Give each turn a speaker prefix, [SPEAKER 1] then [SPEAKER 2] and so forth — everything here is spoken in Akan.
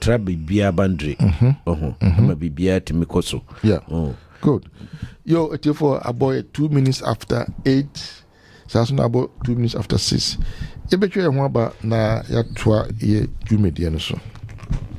[SPEAKER 1] tra bibia boundary ama bibia timikoso.
[SPEAKER 2] Good. Yo, it's for about 2 minutes after 8. So about 2 minutes after 6. Ebe chwe mwaba na ya twa ye jumedi so.